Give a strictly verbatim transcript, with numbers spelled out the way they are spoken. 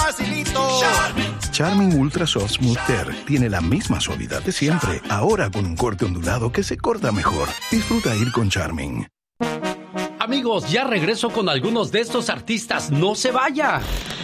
facilito. Charmin. Charmin Ultra Soft Smooth Tear tiene la misma suavidad de siempre, ahora con un corte ondulado que se corta mejor. Disfruta ir con Charmin. Amigos, ya regreso con algunos de estos artistas. ¡No se vaya!